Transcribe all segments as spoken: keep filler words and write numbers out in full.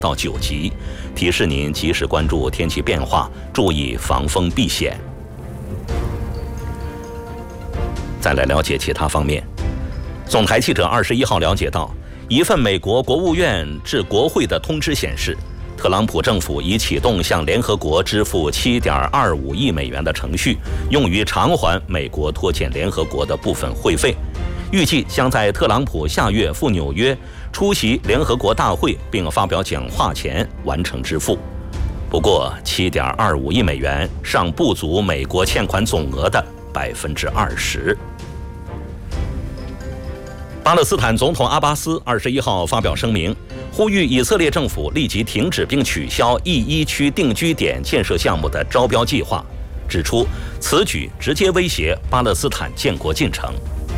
到九级，提示您及时关注天气变化，注意防风避险。再来了解其他方面，总台记者二十一号了解到，一份美国国务院致国会的通知显示，特朗普政府已启动向联合国支付 七点二五亿美元的程序，用于偿还美国拖欠联合国的部分会费。预计将在特朗普下月赴纽约出席联合国大会并发表讲话前完成支付。不过 七点二五亿美元尚不足美国欠款总额的百分之二十。巴勒斯坦总统阿巴斯二十一号发表声明，呼吁以色列政府立即停止并取消一一区定居点建设项目的招标计划，指出此举直接威胁巴勒斯坦建国进程。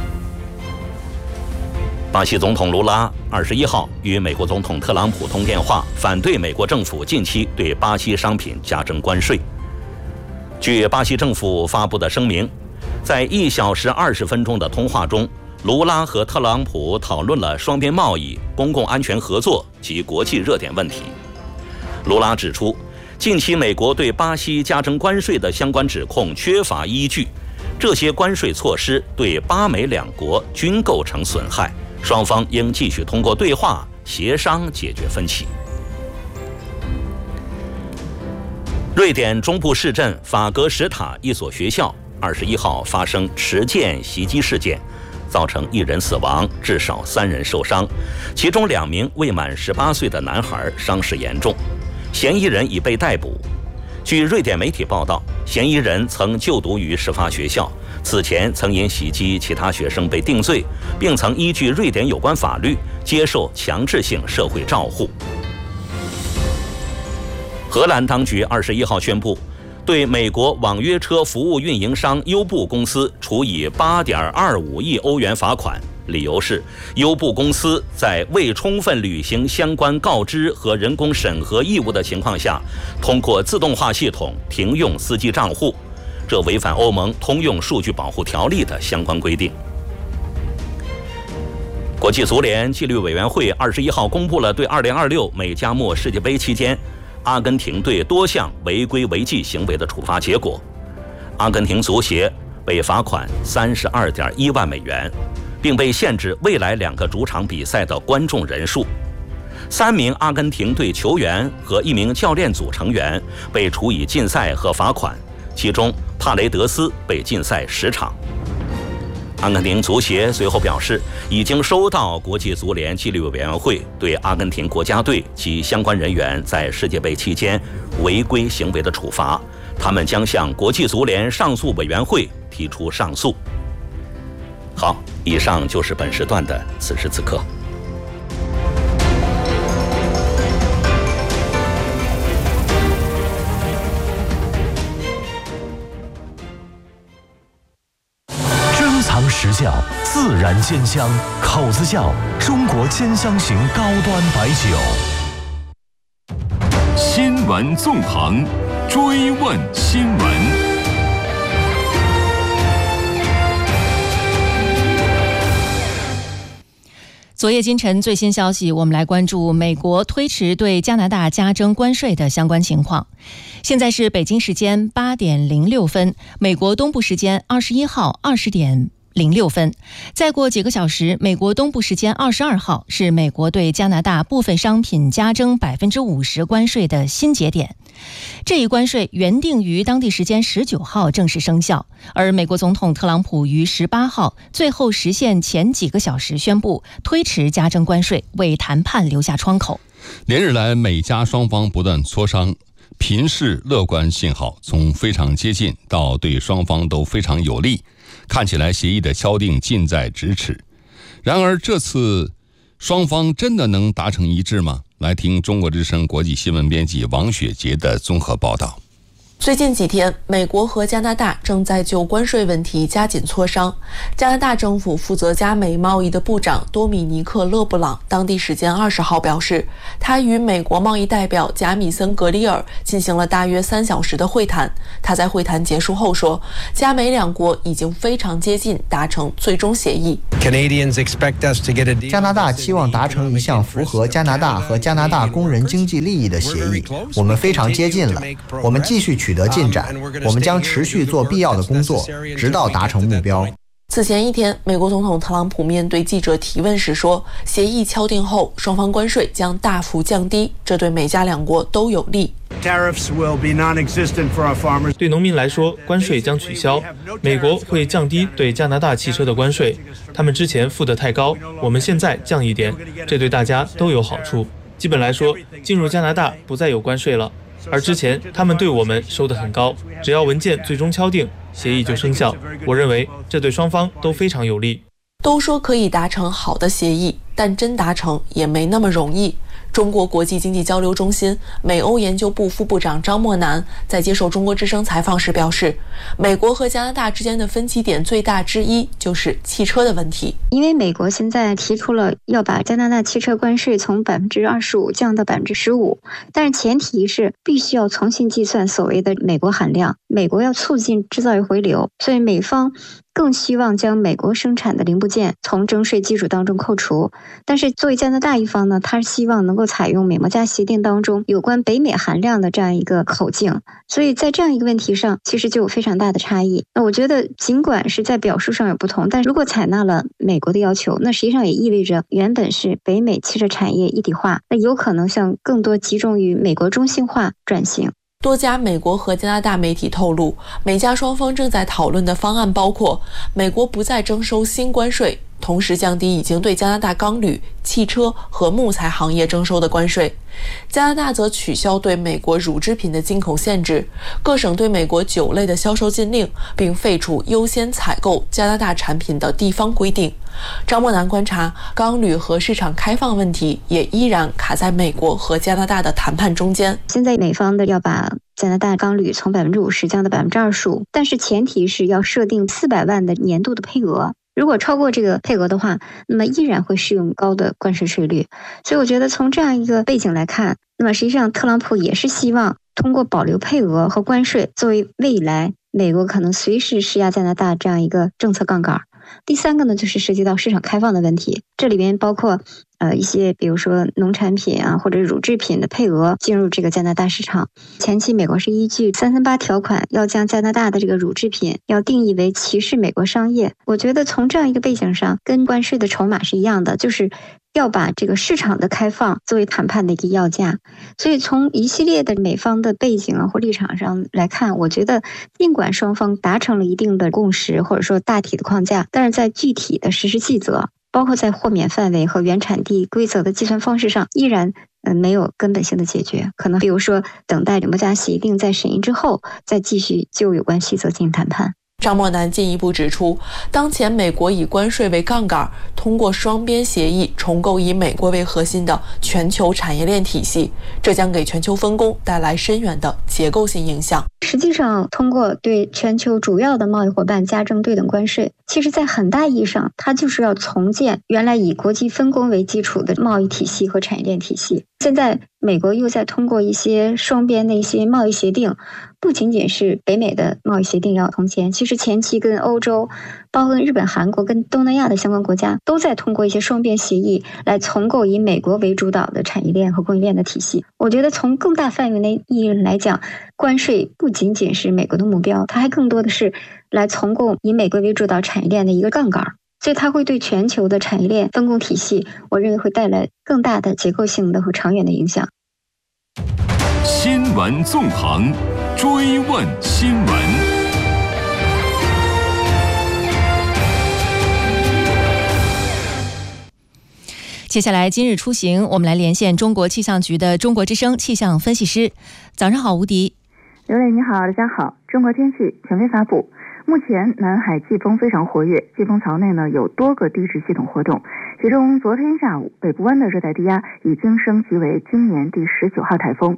巴西总统卢拉二十一号与美国总统特朗普通电话，反对美国政府近期对巴西商品加征关税。据巴西政府发布的声明，在一小时二十分钟的通话中，卢拉和特朗普讨论了双边贸易、公共安全合作及国际热点问题。卢拉指出，近期美国对巴西加征关税的相关指控缺乏依据，这些关税措施对巴美两国均构成损害，双方应继续通过对话协商解决分歧。瑞典中部市镇法格什塔一所学校二十一号发生持剑袭击事件，造成一人死亡，至少三人受伤，其中两名未满十八岁的男孩伤势严重，嫌疑人已被逮捕。据瑞典媒体报道，嫌疑人曾就读于事发学校，此前曾因袭击其他学生被定罪，并曾依据瑞典有关法律接受强制性社会照护。荷兰当局二十一号宣布，对美国网约车服务运营商优步公司处以 八点二五亿欧元罚款，理由是优步公司在未充分履行相关告知和人工审核义务的情况下，通过自动化系统停用司机账户，这违反欧盟通用数据保护条例的相关规定。国际足联纪律委员会二十一号公布了对二零二六美加墨世界杯期间阿根廷队多项违规违纪行为的处罚结果。阿根廷足协被罚款 三十二点一万美元，并被限制未来两个主场比赛的观众人数。三名阿根廷队球员和一名教练组成员被处以禁赛和罚款，其中帕雷德斯被禁赛十场。阿根廷足协随后表示，已经收到国际足联纪律委员会对阿根廷国家队及相关人员在世界杯期间违规行为的处罚，他们将向国际足联上诉委员会提出上诉。好，以上就是本时段的此时此刻。 时效，自然鲜香，口子窖中国鲜香型高端白酒。 新闻纵横，追问新闻。 昨夜今晨最新消息，我们来关注美国推迟对加拿大加征关税的相关情况。现在是北京时间八点零六分，美国东部时间二十一号二十点零六分。再过几个小时，美国东部时间二十二号是美国对加拿大部分商品加征百分之五十关税的新节点。这一关税原定于当地时间十九号正式生效，而美国总统特朗普于十八号最后实现前几个小时宣布推迟加征关税，为谈判留下窗口。 连日来，美加双方不断磋商，频示乐观信号，从非常接近到对双方都非常有利，看起来协议的敲定近在咫尺。然而这次双方真的能达成一致吗？来听中国之声国际新闻编辑王雪杰的综合报道。 最近几天，美国和加拿大正在就关税问题加紧磋商。加拿大政府负责加美贸易的部长多米尼克·勒布朗当地时间二十号表示，他与美国贸易代表贾米森·格里尔进行了大约三小时的会谈。他在会谈结束后说，加美两国已经非常接近达成最终协议。 加拿大期望达成一项符合加拿大和加拿大工人经济利益的协议，我们非常接近了，我们继续取得进展，我们将持续做必要的工作，直到达成目标。 此前一天，美国总统特朗普面对记者提问时说，协议敲定后，双方关税将大幅降低，这对美加两国都有利。 对农民来说，关税将取消，美国会降低对加拿大汽车的关税，他们之前付得太高，我们现在降一点，这对大家都有好处。基本来说，进入加拿大不再有关税了，而之前他们对我们收得很高，只要文件最终敲定，协议就生效。我认为这对双方都非常有利。 都说可以达成好的协议，但真达成也没那么容易。中国国际经济交流中心美欧研究部副部长张默南在接受中国之声采访时表示，美国和加拿大之间的分歧点最大之一就是汽车的问题。 因为美国现在提出了要把加拿大汽车关税从百分之二十五降到百分之十五，但是前提是必须要重新计算所谓的美国含量。美国要促进制造业回流，所以美方更希望将美国生产的零部件从征税基础当中扣除，但是作为加拿大一方呢，他是希望能够采用美墨加协定当中有关北美含量的这样一个口径，所以在这样一个问题上，其实就有非常大的差异。那我觉得尽管是在表述上有不同，但如果采纳了美国的要求，那实际上也意味着原本是北美汽车产业一体化，那有可能向更多集中于美国中心化转型。 多家美国和加拿大媒体透露，美加双方正在讨论的方案包括美国不再征收新关税，同时降低已经对加拿大钢铝、汽车和木材行业征收的关税。加拿大则取消对美国乳制品的进口限制，各省对美国酒类的销售禁令，并废除优先采购加拿大产品的地方规定。张默南观察，钢铝和市场开放问题也依然卡在美国和加拿大的谈判中间。 现在美方的要把加拿大钢铝从百分之五十降到百分之二十五，但是前提是要设定四百万的年度的配额。如果超过这个配额的话，那么依然会适用高的关税税率。所以我觉得从这样一个背景来看，那么实际上特朗普也是希望通过保留配额和关税作为未来美国可能随时施压加拿大这样一个政策杠杆。第三个呢，就是涉及到市场开放的问题，这里边包括呃一些比如说农产品啊或者乳制品的配额进入这个加拿大市场。前期美国是依据三三八条款要将加拿大的这个乳制品要定义为歧视美国商业。我觉得从这样一个背景上，跟关税的筹码是一样的，就是要把这个市场的开放作为谈判的一个要价。所以从一系列的美方的背景啊或立场上来看，我觉得尽管双方达成了一定的共识或者说大体的框架，但是在具体的实施细则，包括在豁免范围和原产地规则的计算方式上，依然呃没有根本性的解决。可能比如说等待美墨加协定在审议之后，再继续就有关细则进行谈判。 张默南进一步指出，当前美国以关税为杠杆，通过双边协议重构以美国为核心的全球产业链体系，这将给全球分工带来深远的结构性影响。 实际上，通过对全球主要的贸易伙伴加征对等关税，其实在很大意义上，它就是要重建原来以国际分工为基础的贸易体系和产业链体系。现在美国又在通过一些双边的一些贸易协定，不仅仅是北美的贸易协定要重建，其实前期跟欧洲，包括日本、韩国跟东南亚的相关国家，都在通过一些双边协议来重构以美国为主导的产业链和供应链的体系。我觉得从更大范围的意义来讲，关税不仅仅是美国的目标，它还更多的是来重构以美国为主导产业链的一个杠杆。所以它会对全球的产业链分工体系，我认为会带来更大的结构性的和长远的影响。 新闻纵横，追问新闻。 接下来今日出行，我们来连线中国气象局的中国之声气象分析师。早上好，吴迪。 刘磊你好，大家好。中国天气权威发布，目前南海季风非常活跃，季风槽内呢有多个低质系统活动，其中昨天下午北部湾的热带低压已经升级为今年第十九号台风。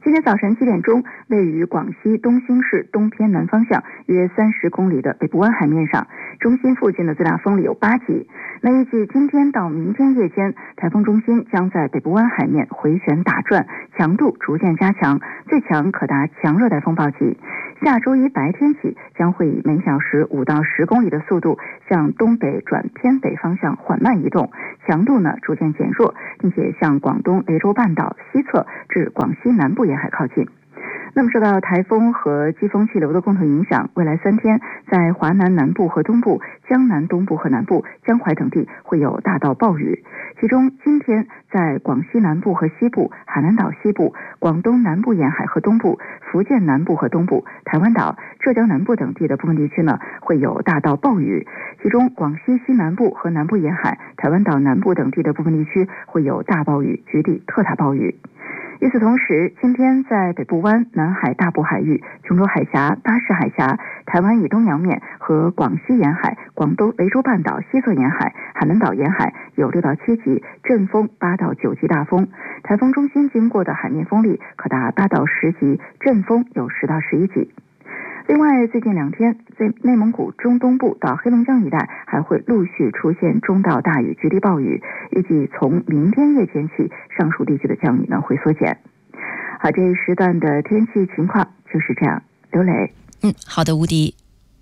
今天早晨七点钟，位于广西东兴市东偏南方向约三十公里的北部湾海面上，中心附近的最大风力有八级。那预计今天到明天夜间，台风中心将在北部湾海面回旋打转，强度逐渐加强，最强可达强热带风暴级。下周一白天起，将会以每小时五到十公里的速度向东北转偏北方向缓慢移动，强度呢逐渐减弱，并且向广东雷州半岛西侧至广西南部沿海靠近。那么受到台风和季风气流的共同影响，未来三天在华南南部和东部、江南东部和南部、江淮等地会有大到暴雨。其中今天在广西南部和西部、海南岛西部、广东南部沿海和东部、福建南部和东部、台湾岛、浙江南部等地的部分地区呢会有大到暴雨。其中广西西南部和南部沿海、台湾岛南部等地的部分地区会有大暴雨，局地特大暴雨。与此同时，今天在北部湾、南海大部海域、琼州海峡、巴士海峡、台湾以东洋面和广西沿海、广东雷州半岛西侧沿海、海南岛沿海有六到七级，阵风八到九级大风。台风中心经过的海面风力可达八到十级，阵风有十到十一级。另外，最近两天，在内蒙古中东部到黑龙江一带还会陆续出现中到大雨、局地暴雨，预计从明天夜间起，上述地区的降雨呢会缩减。好，这一时段的天气情况就是这样。刘磊， 嗯，好的，吴迪。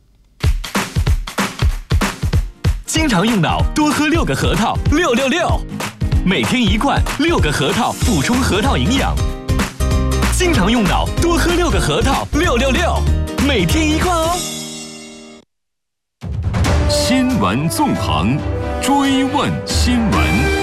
经常用脑，多喝六个核桃，六六六，每天一罐，六个核桃，补充核桃营养。经常用脑，多喝六个核桃，六六六。每天一罐哦。 新闻纵横，追问新闻。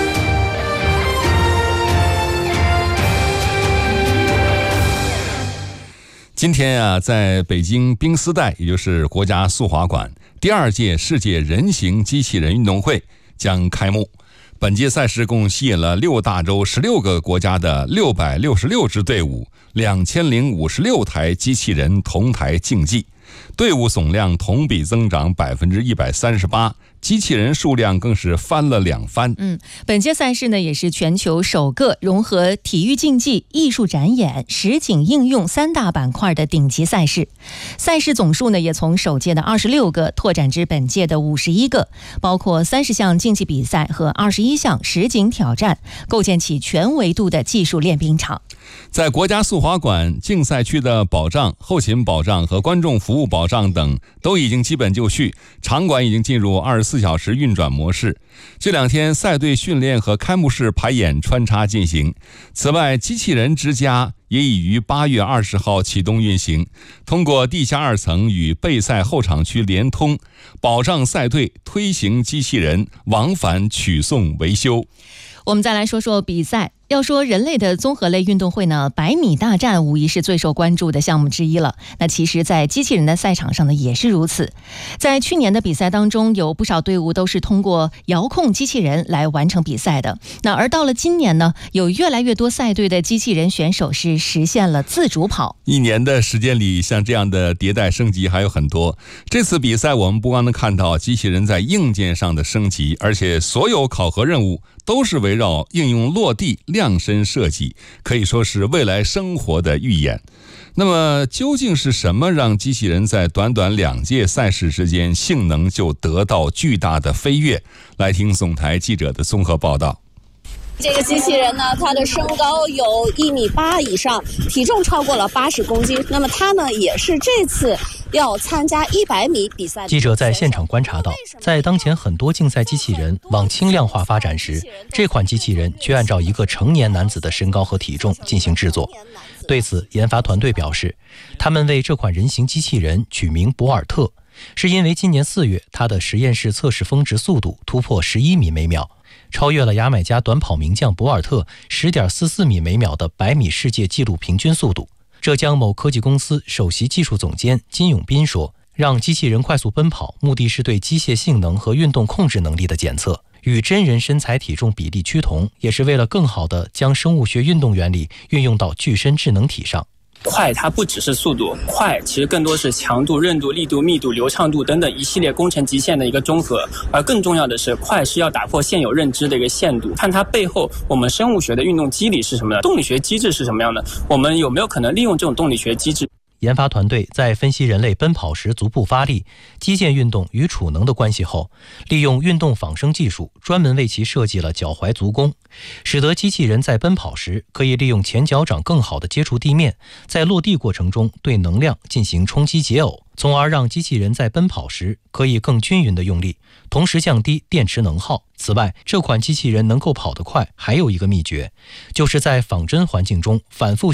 今天啊，在北京冰丝带，也就是国家速滑馆，第二届世界人形机器人运动会将开幕。本届赛事共吸引了六大洲十六个国家的六百六十六支队伍，两千零五十六台机器人同台竞技，队伍总量同比增长百分之一百三十八，机器人数量更是翻了两番。 嗯，本届赛事呢也是全球首个融合体育竞技、艺术展演、实景应用三大板块的顶级赛事。赛事总数呢也从首届的二十六个拓展至本届的五十一个，包括三十项竞技比赛和二十一项实景挑战，构建起全维度的技术练兵场。 在国家速滑馆竞赛区的保障、后勤保障和观众服务保障等都已经基本就绪，场馆已经进入二十四小时运转模式。这两天赛队训练和开幕式排演穿插进行。此外，机器人之家也已于八月二十号启动运行，通过地下二层与备赛后场区连通，保障赛队推行机器人往返取送维修。 我们再来说说比赛。要说人类的综合类运动会呢，百米大战无疑是最受关注的项目之一了。那其实在机器人的赛场上呢也是如此。在去年的比赛当中，有不少队伍都是通过遥控机器人来完成比赛的。那而到了今年呢，有越来越多赛队的机器人选手是实现了自主跑。 一年的时间里，像这样的迭代升级还有很多。这次比赛我们不光能看到机器人在硬件上的升级，而且所有考核任务都是围绕应用落地量身设计，可以说是未来生活的预演。那么究竟是什么让机器人在短短两届赛事之间性能就得到巨大的飞跃？来听总台记者的综合报道。 这个机器人呢，它的身高有一米八以上，体重超过了八十公斤。那么它呢，也是这次要参加一百米比赛。 记者在现场观察到，在当前很多竞赛机器人往轻量化发展时，这款机器人却按照一个成年男子的身高和体重进行制作。对此，研发团队表示，他们为这款人形机器人取名博尔特，是因为今年四月它的实验室测试峰值速度突破十一米每秒。超越了牙买加短跑名将博尔特 十点四四米每秒的百米世界纪录平均速度。浙江某科技公司首席技术总监金永斌说，让机器人快速奔跑，目的是对机械性能和运动控制能力的检测，与真人身材体重比例趋同，也是为了更好地将生物学运动原理运用到具身智能体上。 快它不只是速度，快其实更多是强度、韧度、力度、密度、流畅度等等一系列工程极限的一个综合。而更重要的是，快是要打破现有认知的一个限度，看它背后我们生物学的运动机理是什么的，动力学机制是什么样的，我们有没有可能利用这种动力学机制。 研发团队在分析人类奔跑时足部发力、肌腱运动与储能的关系后，利用运动仿生技术，专门为其设计了脚踝足弓，使得机器人在奔跑时可以利用前脚掌更好地接触地面，在落地过程中对能量进行冲击解耦，从而让机器人在奔跑时可以更均匀地用力，同时降低电池能耗。此外，这款机器人能够跑得快，还有一个秘诀，就是在仿真环境中反复